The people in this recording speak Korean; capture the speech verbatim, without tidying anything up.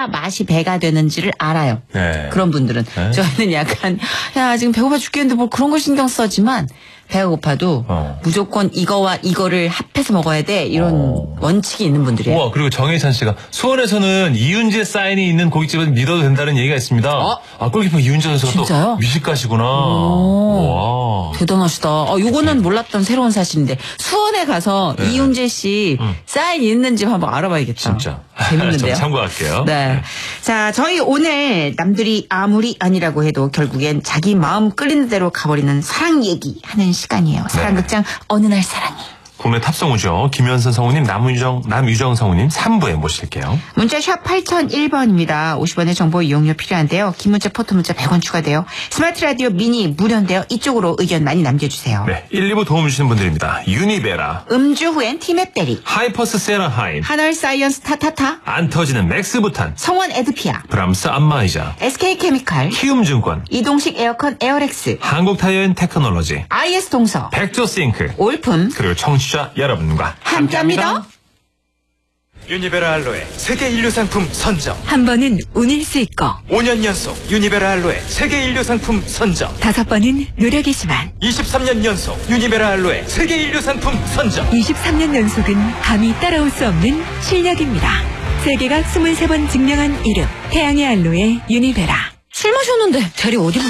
먹어야 맛이 배가 되는지를 알아요. 네. 그런 분들은. 네. 저희는 약간 야 지금 배고파 죽겠는데 뭐 그런 걸 신경 써지만 배가 고파도 어. 무조건 이거와 이거를 합해서 먹어야 돼 이런 어. 원칙이 있는 분들이에요. 우와, 그리고 정혜찬 씨가 수원에서는 이윤재 사인이 있는 고깃집은 믿어도 된다는 얘기가 있습니다. 어? 아, 골키퍼 이윤재 선수가 진짜요? 또 뮤직가시구나. 오. 와. 대단하시다. 어, 요거는 몰랐던 새로운 사실인데 수원에 가서 네. 이윤재 씨 음. 사인 있는 집 한번 알아봐야겠다. 진짜. 재밌는데요. 참고할게요. 네. 자, 저희 오늘 남들이 아무리 아니라고 해도 결국엔 자기 마음 끌리는 대로 가버리는 사랑 얘기 하는 시간이에요. 사랑극장 어느 날 사랑이. 국내 탑성우죠. 김현선 성우님, 남유정, 남유정 성우님 삼 부에 모실게요. 문자샵 팔공공일 번입니다. 오십 원의 정보 이용료 필요한데요. 긴 문자, 포토 문자 백 원 추가돼요. 스마트 라디오 미니 무료인데요. 이쪽으로 의견 많이 남겨주세요. 네, 일, 이 부 도움 주시는 분들입니다. 유니베라, 음주 후엔 티맵베리, 하이퍼스 세라하임, 하널 사이언스 타타타, 안 터지는 맥스부탄, 성원 에드피아, 브람스 안마의자, 에스케이케미칼, 키움증권, 이동식 에어컨 에어렉스, 한국타이어인 테크놀로지, 아이에스 동서, 백조싱크, 올품 그리고 청취자 여러분과 함께합니다. 함께합니다. 유니베라 알로에 세계 인류 상품 선정. 한 번은 운일 수 있고 오 년 연속 유니베라 알로에 세계 인류 상품 선정. 다섯 번은 노력이지만 이십삼 년 연속 유니베라 알로에 세계 인류 상품 선정. 이십삼 년 연속은 감히 따라올 수 없는 실력입니다. 세계가 이십삼 번 증명한 이름 태양의 알로에 유니베라. 술 마셨는데 대리 어디